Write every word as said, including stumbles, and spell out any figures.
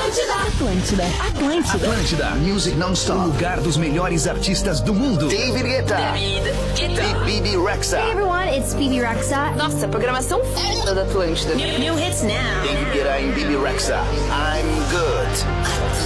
Atlântida, Atlântida. Atlântida, Music Non-Stop. O lugar dos melhores artistas do mundo. David Guetta. David Guetta. E Bibi Rexha. Hey everyone, it's Bibi Rexha. Nossa, programação foda da Atlântida. New, new hits now. David Guetta e Bibi Rexha. I'm Good.